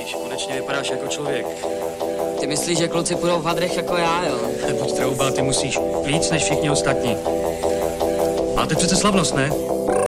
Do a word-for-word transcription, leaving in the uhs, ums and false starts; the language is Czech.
vidíš, konečně vypadáš jako člověk. Ty myslíš, že kluci půjdou v hadrech jako já, jo? Buď trouba, ty musíš víc než všichni ostatní. Máte přece slavnost, ne?